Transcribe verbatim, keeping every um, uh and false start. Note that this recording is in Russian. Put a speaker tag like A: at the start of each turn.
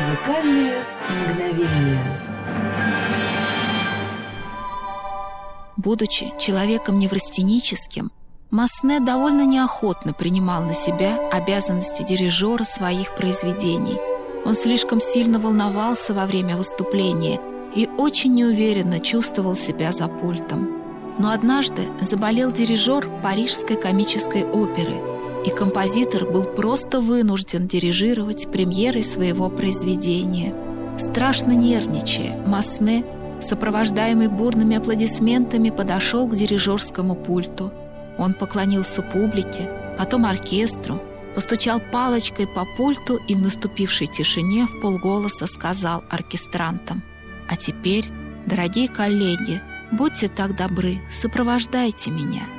A: Музыкальное мгновение.
B: Будучи человеком неврастеническим, Масне довольно неохотно принимал на себя обязанности дирижера своих произведений. Он слишком сильно волновался во время выступления и очень неуверенно чувствовал себя за пультом. Но однажды заболел дирижер Парижской комической оперы, и композитор был просто вынужден дирижировать премьерой своего произведения. Страшно нервничая, Масне, сопровождаемый бурными аплодисментами, подошел к дирижерскому пульту. Он поклонился публике, потом оркестру, постучал палочкой по пульту и в наступившей тишине вполголоса сказал оркестрантам: «А теперь, дорогие коллеги, будьте так добры, сопровождайте меня».